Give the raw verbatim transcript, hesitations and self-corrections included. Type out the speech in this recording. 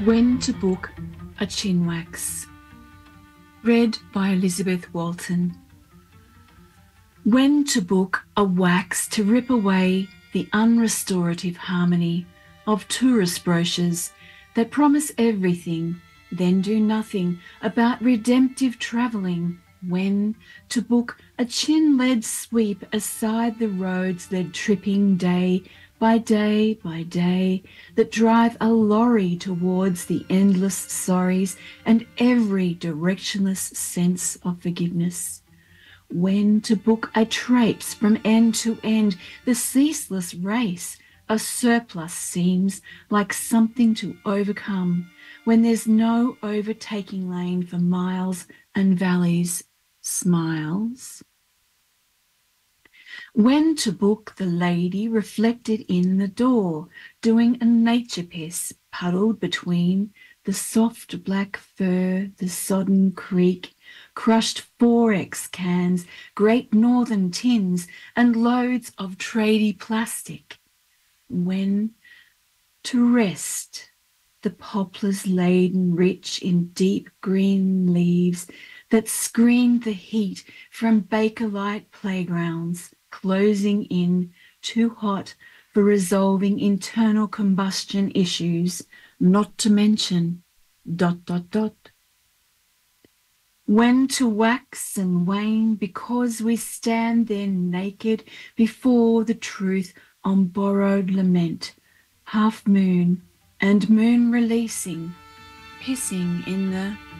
When to Book a Chinwax. Read by Elizabeth Walton. When to book a wax to rip away the unrestorative harmony of tourist brochures that promise everything, then do nothing about redemptive travelling. When to book a chin-led sweep aside the roads led tripping day by day by day that drive a lorry towards the endless sorries and every directionless sense of forgiveness. When to book a traipse from end to end, the ceaseless race, a surplus seems like something to overcome when there's no overtaking lane for miles and valleys, smiles. When to book the lady reflected in the door, doing a nature piece puddled between the soft black fur, the sodden creek, crushed four X cans, Great Northern tins, and loads of tradie plastic. When to rest, the poplars laden rich in deep green leaves that screen the heat from Bakelite playgrounds, closing in too hot for resolving internal combustion issues, not to mention dot dot dot. When to wax and wane because we stand there naked before the truth on borrowed lament, half moon and moon releasing, pissing in the